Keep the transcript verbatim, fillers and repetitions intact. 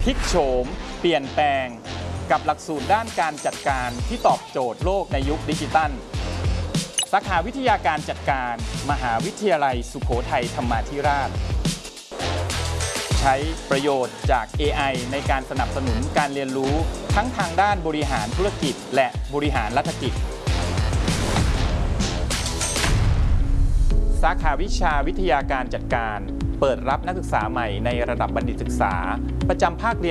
พลิกโฉมเปลี่ยนแปลงกับหลักสูตรด้านการจัดการที่ตอบโจทย์โลกในยุคดิจิทัลสาขาวิทยาการจัดการมหาวิทยาลัยสุโขทัยธรรมาธิราชใช้ประโยชน์จาก เอ ไอ ในการสนับสนุนการเรียนรู้ทั้งทางด้านบริหารธุรกิจและบริหารรัฐกิจสาขาวิชาวิทยาการจัดการเปิดรับนักศึกษาใหม่ในระดับบัณฑิตศึกษาประจำภาคเรียน